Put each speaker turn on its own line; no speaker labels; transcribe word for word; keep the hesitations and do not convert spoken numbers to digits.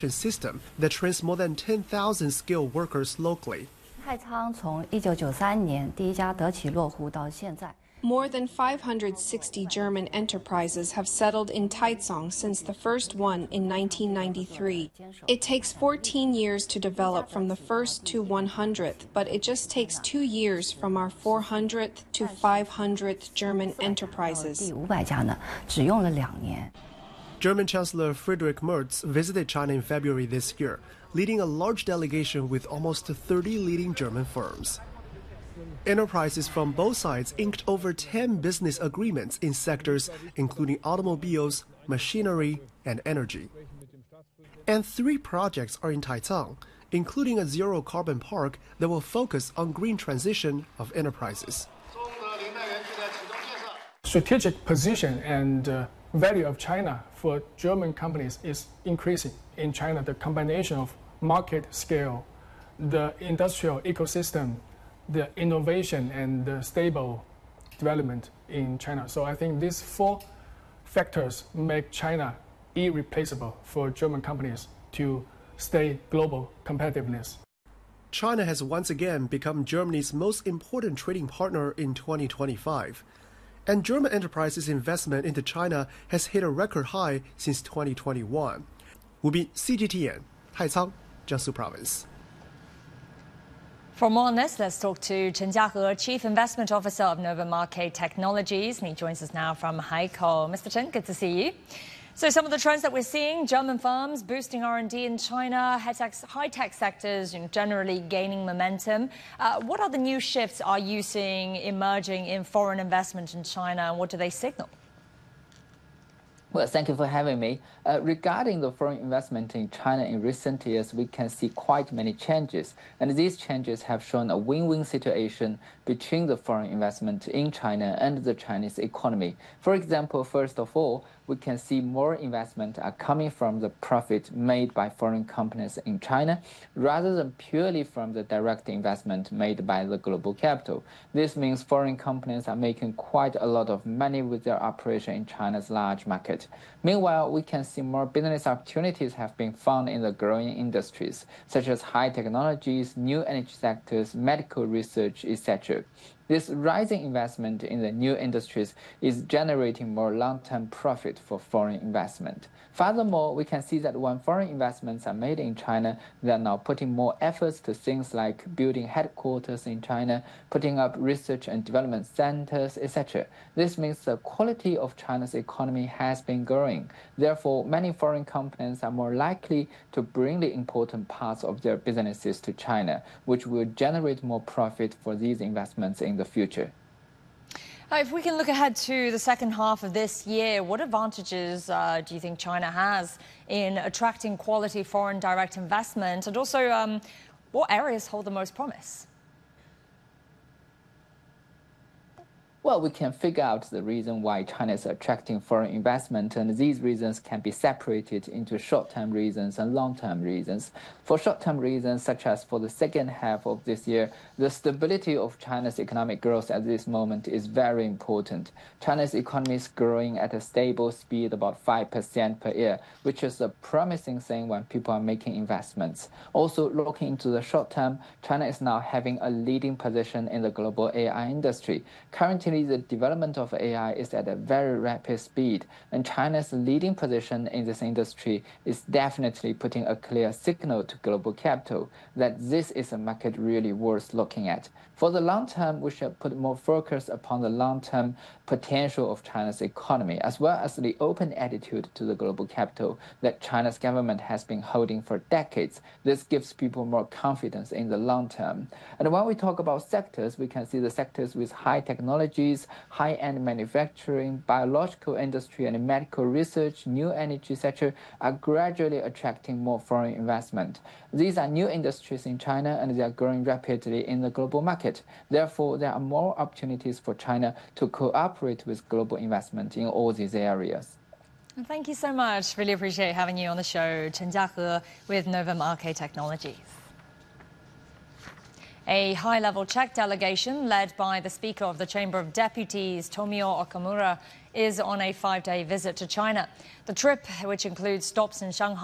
system that trains more than ten thousand skilled workers locally.
太仓从一九九三年第一家德企落户到现在。
More than five hundred sixty German enterprises have settled in Taicang since the first one in nineteen ninety-three. It takes fourteen years to develop from the first to one hundredth, but it just takes two years from our four hundredth to five hundredth German enterprises.
第五百家呢，只用了两年。
German Chancellor Friedrich Merz visited China in February this year, leading a large delegation with almost thirty leading German firms. Enterprises from both sides inked over ten business agreements in sectors including automobiles, machinery, and energy. And three projects are in Taicang, including a zero-carbon park that will focus on green transition of enterprises.
Strategic position and uh, value of China for German companies is increasing. In China, the combination of market scale, the industrial ecosystem, the innovation and the stable development in China. So I think these four factors make China irreplaceable for German companies to stay global competitiveness.
China has once again become Germany's most important trading partner in twenty twenty-five. And German enterprises' investment into China has hit a record high since twenty twenty-one. Wu Bin, C G T N, Taicang, Jiangsu Province.
For more on this, let's talk to Chen Jiahe, Chief Investment Officer of Nova Market Technologies, and he joins us now from Haikou. Mister Chen, good to see you. So some of the trends that we're seeing, German firms boosting R and D in China, high-tech sectors generally gaining momentum. Uh, what other new shifts are you seeing emerging in foreign investment in China, and what do they signal?
Well, thank you for having me. Uh, regarding the foreign investment in China in recent years, we can see quite many changes. And these changes have shown a win-win situation between the foreign investment in China and the Chinese economy. For example, first of all, we can see more investment are coming from the profit made by foreign companies in China rather than purely from the direct investment made by the global capital. This means foreign companies are making quite a lot of money with their operation in China's large market. Meanwhile, we can see more business opportunities have been found in the growing industries, such as high technologies, new energy sectors, medical research, et cetera. This rising investment in the new industries is generating more long-term profit for foreign investment. Furthermore, we can see that when foreign investments are made in China, they are now putting more efforts to things like building headquarters in China, putting up research and development centers, et cetera. This means the quality of China's economy has been growing. Therefore, many foreign companies are more likely to bring the important parts of their businesses to China, which will generate more profit for these investments in the future.
Uh, if we can look ahead to the second half of this year, what advantages uh, do you think China has in attracting quality foreign direct investment? And also, um, what areas hold the most promise?
Well, we can figure out the reason why China is attracting foreign investment, and these reasons can be separated into short-term reasons and long-term reasons. For short-term reasons, such as for the second half of this year, the stability of China's economic growth at this moment is very important. China's economy is growing at a stable speed, about five percent per year, which is a promising thing when people are making investments. Also, looking into the short term, China is now having a leading position in the global A I industry. Currently, the development of A I is at a very rapid speed, and China's leading position in this industry is definitely putting a clear signal to global capital that this is a market really worth looking at. For the long term, we should put more focus upon the long-term potential of China's economy, as well as the open attitude to the global capital that China's government has been holding for decades. This gives people more confidence in the long term. And when we talk about sectors, we can see the sectors with high technologies, high-end manufacturing, biological industry, and medical research, new energy sector are gradually attracting more foreign investment. These are new industries in China, and they are growing rapidly in the global market. Therefore, there are more opportunities for China to cooperate with global investment in all these areas.
Thank you so much. Really appreciate having you on the show. Chen Jiahe with Nova Market Technologies. A high-level Czech delegation led by the Speaker of the Chamber of Deputies, Tomio Okamura, is on a five-day visit to China. The trip, which includes stops in Shanghai,